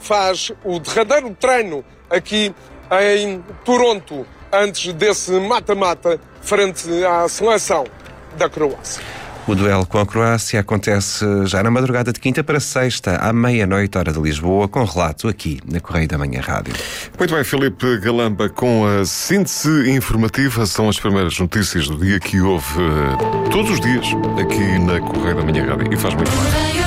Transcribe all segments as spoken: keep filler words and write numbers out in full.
faz o derradeiro treino aqui em Toronto, antes desse mata-mata frente à seleção da Croácia. O duelo com a Croácia acontece já na madrugada de quinta para sexta, à meia-noite, hora de Lisboa, com relato aqui na Correio da Manhã Rádio. Muito bem, Filipe Galamba, com a síntese informativa, são as primeiras notícias do dia que houve uh, todos os dias aqui na Correio da Manhã Rádio. E faz muito bem.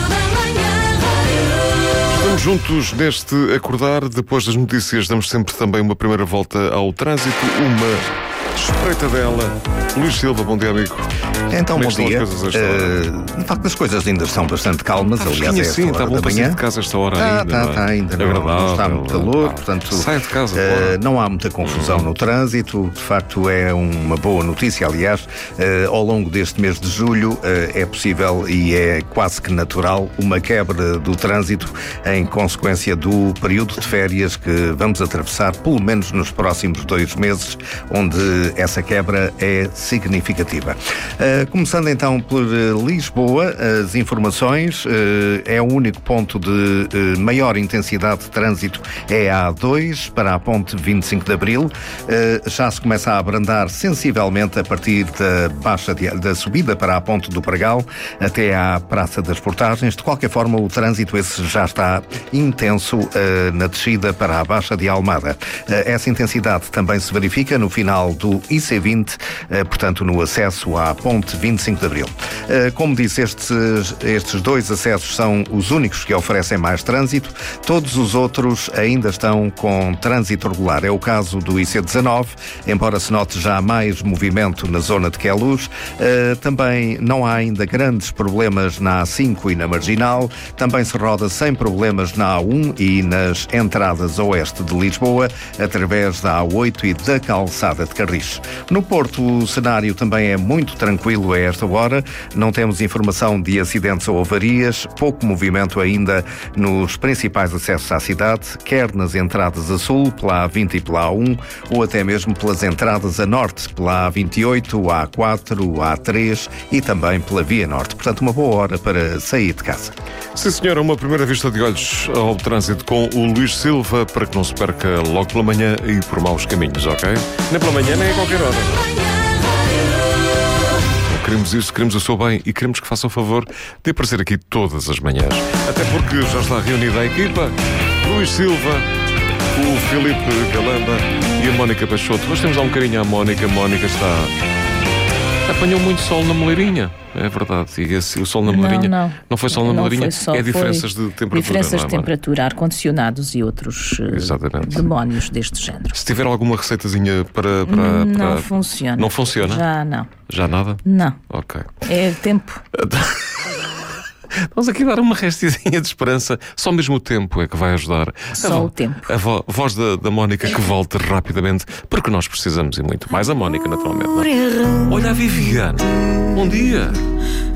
Estamos juntos neste acordar. Depois das notícias, damos sempre também uma primeira volta ao trânsito, uma espreitadela. Luís Silva, bom dia, amigo. Então, Como bom estão dia. as coisas a esta hora? Uh, de facto, as coisas ainda estão bastante calmas. Ah, aliás, é assim, esta está hora bom da para sair manhã. de casa esta hora Ah, ainda. tá, não é? tá, ainda não, agradável, não está muito calor, pá. portanto, Sai de casa, uh, não há muita confusão no trânsito. De facto, é uma boa notícia. Aliás, uh, ao longo deste mês de julho, uh, é possível e é quase que natural uma quebra do trânsito em consequência do período de férias que vamos atravessar, pelo menos nos próximos dois meses, onde essa quebra é significativa. Uh, começando então por uh, Lisboa, as informações, uh, é o único ponto de uh, maior intensidade de trânsito, é a A dois para a ponte vinte e cinco de Abril. Uh, já se começa a abrandar sensivelmente a partir da, baixa de, da subida para a ponte do Pregal até à Praça das Portagens. De qualquer forma, o trânsito esse já está intenso uh, na descida para a Baixa de Almada. Uh, essa intensidade também se verifica no final do I C vinte, uh, portanto no acesso à ponte vinte e cinco de Abril. Uh, como disse, estes, estes dois acessos são os únicos que oferecem mais trânsito. Todos os outros ainda estão com trânsito regular. É o caso do I C dezanove, embora se note já mais movimento na zona de Queluz. Uh, também não há ainda grandes problemas na A cinco e na Marginal. Também se roda sem problemas na A um e nas entradas oeste de Lisboa, através da A oito e da Calçada de Carris. No Porto, o cenário também é muito tranquilo a esta hora. Não temos informação de acidentes ou avarias, pouco movimento ainda nos principais acessos à cidade, quer nas entradas a sul, pela A vinte e pela A um, ou até mesmo pelas entradas a norte, pela A vinte e oito, A quatro, A três e também pela Via Norte. Portanto, uma boa hora para sair de casa. Sim, senhora, uma primeira vista de olhos ao trânsito com o Luís Silva, para que não se perca logo pela manhã e por maus caminhos, ok? Nem pela manhã, nem a qualquer hora. Queremos isso, queremos o seu bem e queremos que faça o favor de aparecer aqui todas as manhãs. Até porque já está reunida a equipa. Luís Silva, o Filipe Galamba e a Mónica Peixoto. Hoje temos a um bocadinho à Mónica. A Mónica está... Apanhou muito sol na moleirinha, é verdade. E esse, o sol na moleirinha não, não. não foi sol na moleirinha, sol, é diferenças de temperatura. Diferenças não é, de temperatura, ar-condicionados e outros uh, demónios deste género. Se tiver alguma receitazinha para, para, não para... funciona. Não funciona? Já não. Já nada? Não. Ok. É tempo. Vamos aqui dar uma restezinha de esperança. Só mesmo o tempo é que vai ajudar. Só a o tempo. A vo voz da, da Mónica que volte rapidamente, porque nós precisamos e muito. Mais a Mónica, naturalmente. Não? Olha a Viviane. Bom dia.